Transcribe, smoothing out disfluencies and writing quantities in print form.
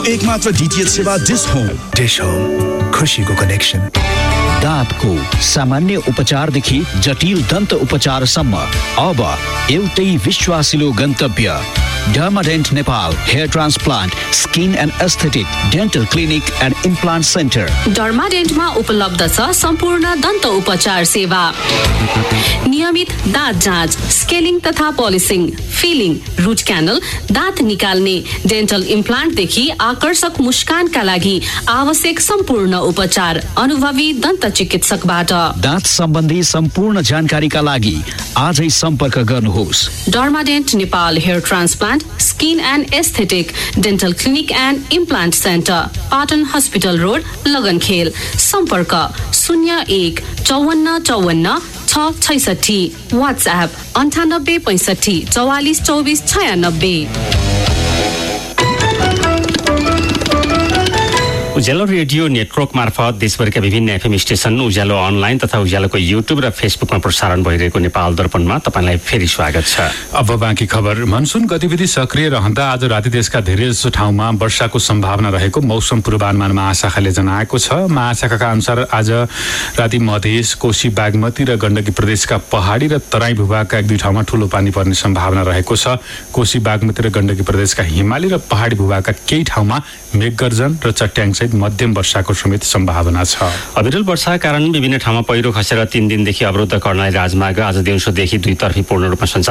एकमात्र DTH सेवा dish home. Dish home, खुशीको कनेक्सन। दाँतको सामान्य उपचारदेखि जटिल दन्त उपचारसम्म अब एउटै विश्वासिलो गन्तव्य डर्माडेन्ट Nepal hair transplant skin and aesthetic dental clinic and implant centre. डर्माडेन्टमा उपलब्ध छ सम्पूर्ण दन्त उपचार सेवा, नियमित दाँत जाँच, स्केलिङ तथा पोलिसिङ, फिलिङ, रुट क्यानल, दाँत निकाल्ने, डेन्टल इम्प्लान्टदेखि आकर्षक मुस्कानका लागि आवश्यक सम्पूर्ण उपचार अनुभवी दन्त चिकित्सकबाट। दाँत सम्बन्धी सम्पूर्ण जानकारीका लागि आजै सम्पर्क गर्नुहोस्। डर्माडेन्ट Nepal hair transplant skin and aesthetic dental clinic and implant centre, Patan hospital road, लगनखेल। सम्पर्क 01 54 54 666, वाट्सएप 98 65 44 24 96। उज्यालो रेडियो नेटवर्क मार्फत देशभरका विभिन्न एफएम स्टेशन, उज्यालो अनलाइन तथा उज्यालोको युट्युब र फेसबुकमा प्रसारण भइरहेको नेपाल दर्पणमा तपाईँलाई फेरि स्वागत छ। अब बाँकी खबर। मनसुन गतिविधि सक्रिय रहँदा आज राति देशका धेरै जसो ठाउँमा वर्षाको सम्भावना रहेको मौसम पूर्वानुमान महाशाखाले जनाएको छ। महाशाखाका अनुसार आज राति मधेस, कोशी, बागमती र गण्डकी प्रदेशका पहाडी र तराई भूभागका एक दुई ठाउँमा ठूलो पानी पर्ने सम्भावना रहेको छ। कोशी, बागमती र गण्डकी प्रदेशका हिमाली र पहाडी भूभागका केही ठाउँमा मेघगर्जन र चट्याङसहित मध्यम वर्षाको समेत सम्भावना छ। अविरल वर्षाका कारण विभिन्न ठाउँमा पहिरो खसेर 3 दिनदेखि अवरुद्ध कर्णाली राजमार्ग आज दिउँसोदेखि दुईतर्फी पूर्ण रूपमा